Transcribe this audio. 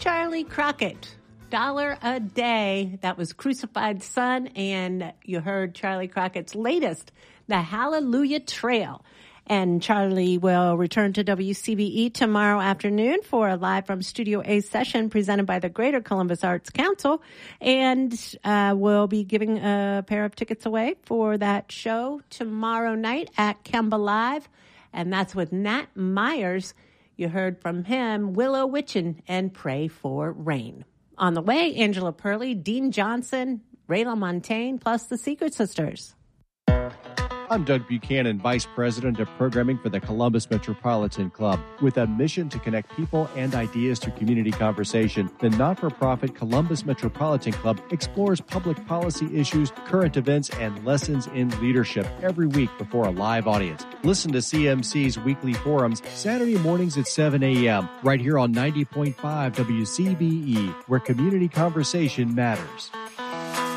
Charlie Crockett. $1 a day. That was Crucified Son, and you heard Charlie Crockett's latest, The Hallelujah Trail. And Charlie will return to WCBE tomorrow afternoon for a live from Studio A session presented by the Greater Columbus Arts Council. And we'll be giving a pair of tickets away for that show tomorrow night at Kemba Live. And that's with Nat Myers. You heard from him, Willow Witchin' and Pray for Rain. On the way, Angela Perley, Dean Johnson, Ray LaMontagne, plus the Secret Sisters. I'm Doug Buchanan, Vice President of Programming for the Columbus Metropolitan Club. With a mission to connect people and ideas through community conversation, the not-for-profit Columbus Metropolitan Club explores public policy issues, current events, and lessons in leadership every week before a live audience. Listen to CMC's weekly forums Saturday mornings at 7 a.m. right here on 90.5 WCBE, where community conversation matters.